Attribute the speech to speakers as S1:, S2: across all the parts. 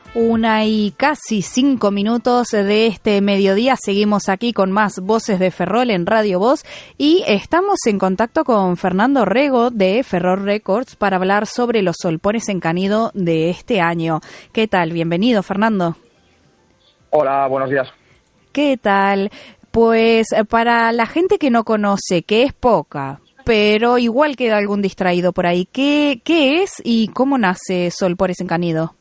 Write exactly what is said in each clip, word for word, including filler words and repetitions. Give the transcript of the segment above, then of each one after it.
S1: Una y casi cinco minutos de este mediodía. Seguimos aquí con más Voces de Ferrol en Radio Voz y estamos en contacto con Fernando Rego de Ferrol Records para hablar sobre los solpones en Canido de este año. ¿Qué tal? Bienvenido, Fernando.
S2: Hola, buenos días.
S1: ¿Qué tal? Pues para la gente que no conoce, que es poca, pero igual queda algún distraído por ahí, ¿qué, qué es y cómo nace Solpores en Canido?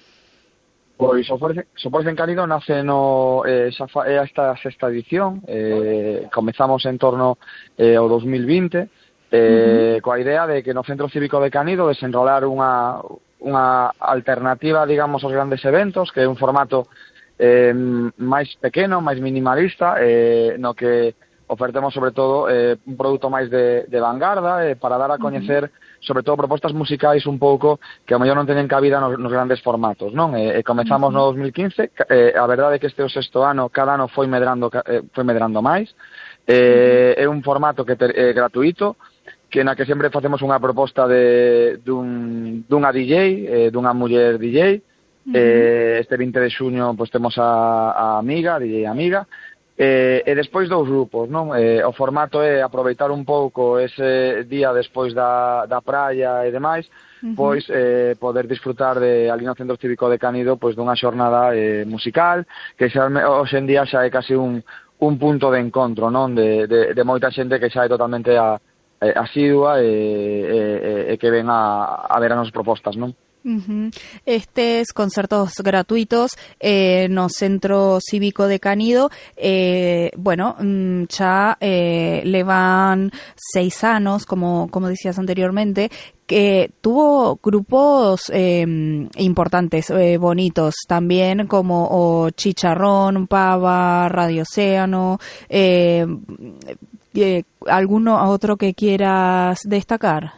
S2: Pois Solpores en Canido nace no, eh, xa fa, é esta sexta edición, eh, comezamos en torno eh, ao dos mil vinte, eh, uh-huh. coa idea de que no Centro Cívico de Canido desenrolar unha, unha alternativa, digamos, aos grandes eventos, que é un formato eh, máis pequeno, máis minimalista, eh, no que ofertemos sobre todo eh, un produto máis de, de vanguarda eh, para dar a coñecer uh-huh. sobre todo propostas musicais un pouco que ao mellor non teñen cabida nos, nos grandes formatos, non? E, e comezamos uh-huh. no dos mil quince, eh, a verdade é que este é o sexto ano, cada ano foi medrando eh, foi medrando máis. Eh, uh-huh. É un formato que é eh, gratuito, que na que sempre facemos unha proposta de dun dunha D J, eh, dunha muller D J. Uh-huh. Eh, este vinte de xuño pois temos a, a Amiga, D J Amiga. Eh, e despois dous grupos, non? Eh, o formato é aproveitar un pouco ese día despois da, da praia e demais, uh-huh. pois eh, poder disfrutar de ali no Centro Cívico de Canido pois dunha xornada eh, musical que xa, hoxe en día xa é casi un, un punto de encontro, non? De, de, de moita xente que xa é totalmente a, a, asidua e, e, e que ven a, a ver as nosas propostas, non?
S1: Uh-huh. Estes concertos gratuitos eh, no Centro Cívico de Canido eh, bueno, xa eh, levan seis anos, como, como decías anteriormente, que tuvo grupos eh, importantes, eh, bonitos también, como o Chicharrón, Pava, Radio Océano, eh, eh, ¿alguno otro que quieras destacar?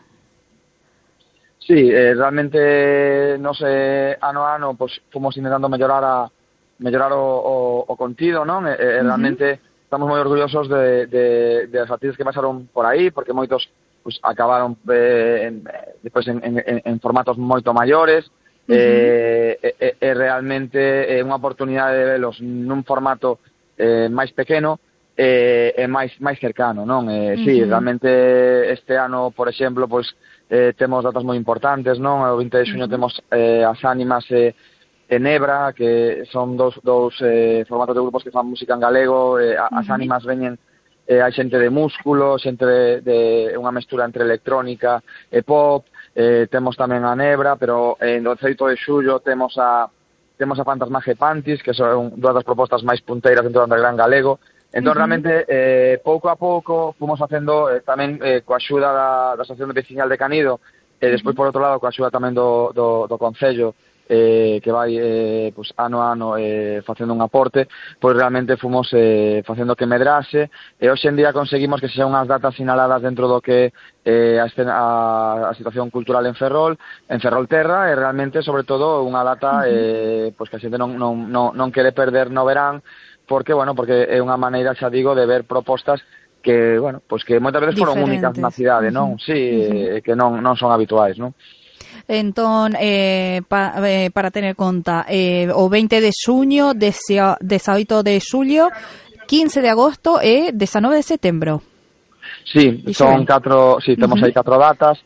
S2: Sí, eh, realmente nos eh, ano a ano pues, fomos intentando mellorar a mellorar o, o, o contido, non? Eh, uh-huh. Realmente estamos moi orgullosos de, de, de as artistas que pasaron por aí, porque moitos pues, acabaron eh, en, despois en, en, en formatos moito maiores, uh-huh. eh, e, e realmente é unha oportunidade de velos nun formato eh, máis pequeno e eh, máis máis cercano, non? Eh, uh-huh. Sí, realmente este ano, por exemplo, pois pues, Eh, temos datas moi importantes, non? O vinte de xuño uh-huh. temos eh, as Ánimas e, e Nebra, que son dous, dous eh, formatos de grupos que fan música en galego. Eh, uh-huh. As Ánimas veñen, eh, hai xente de músculo, xente de, de unha mestura entre electrónica e pop. Eh, temos tamén a Nebra, pero eh, no dezaoito de xullo temos a temos a Fantasmaje Pantis, que son dúas das propostas máis punteiras dentro do underground galego. Entón, uh-huh. realmente, eh, pouco a pouco, fomos facendo eh, tamén eh, coa axuda da, da Asociación Veciñal de Canido, e despois, por outro lado, coa axuda tamén do, do, do Concello, eh, que vai eh, pues, ano a ano eh, facendo un aporte, pois realmente fomos eh, facendo que medrase, e hoxe en día conseguimos que sexan unhas datas sinaladas dentro do que eh, a, escena, a, a situación cultural en Ferrol, en Ferrolterra, e realmente, sobre todo, unha data uh-huh. eh, pues, que a xente non, non, non, non quere perder no verán, porque, bueno, porque é unha maneira, xa digo, de ver propostas que, bueno, pues que moitas veces foron únicas na cidade, non? Uh-huh. Sí, uh-huh. eh, que non, non son habituais, non?
S1: Entón, eh, pa, eh, para tener conta, eh, o veinte de xuño, dezaoito de xullo, quince de agosto e dezanove de setembro.
S2: Sí, son catro, sí, temos uh-huh. aí catro datas.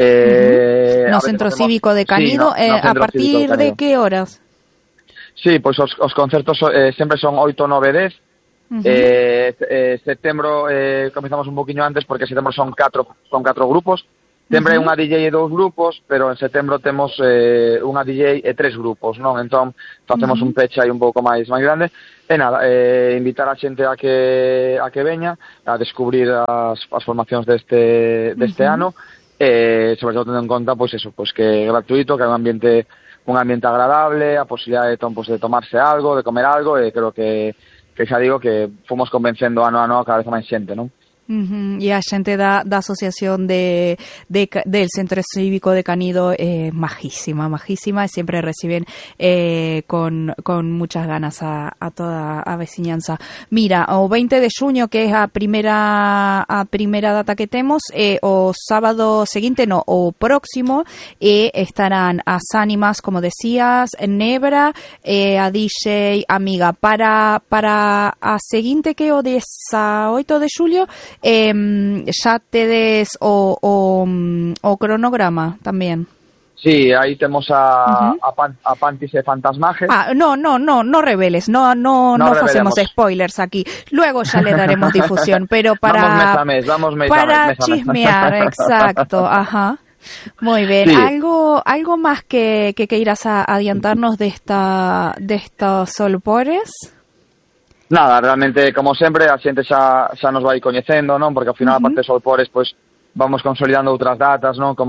S1: Eh, uh-huh. No Centro hacemos, Cívico de Canido, sí, no, no eh, a partir de, de que horas? Sí,
S2: pois pues os, os concertos eh, sempre son oito, nove, dez. Uh-huh. Eh, eh, setembro eh, comezamos un poquinho antes porque setembro son catro son catro grupos. Sempre hai uh-huh. unha D J e dous grupos, pero en setembro temos eh, unha D J e tres grupos, non? Entón facemos uh-huh. un peche aí un pouco máis máis grande. E nada, eh, invitar a xente a que a que veña a descubrir as, as formacións deste deste uh-huh. ano, e eh, sobre todo tendo en conta pois eso, pois que é gratuito, que é un ambiente un ambiente agradable, a posibilidade de, pues, de tomarse algo, de comer algo, e creo que, que xa digo que fomos convencendo ano a ano a cada vez máis xente, non?
S1: Uh-huh. E a xente da, da asociación de, de, del Centro Cívico de Canido eh, majísima, majísima, e siempre reciben eh, con, con muchas ganas a, a toda a veciñanza. Mira, o veinte de xuño, que é a primeira a primeira data que temos, eh, o sábado seguinte, no, o próximo, e estarán as ánimas, como decías, Nebra, eh, a D J Amiga. Para, para a seguinte, que é o dezaoito de xulio, Eh, xa tedes o, o, o cronograma tamén.
S2: Sí, aí temos a,
S1: Uh-huh.
S2: a, pan, a Pantis e Fantasmajes.
S1: Ah, no, no, no, no reveles, no, no, no, no facemos spoilers aquí. Luego ya le daremos difusión, pero para
S2: vamos mes a mes, vamos mes
S1: para
S2: a mes, mes a mes.
S1: chismear, exacto, ajá. Muy bien.
S2: Sí.
S1: Algo, algo más que que queiras a, adiantarnos de esta, de estos solpores.
S2: Nada, realmente, como sempre, a xente xa, xa nos vai coñecendo, non? Porque ao final, uh-huh. a parte de Solpores, pois, vamos consolidando outras datas, non? Como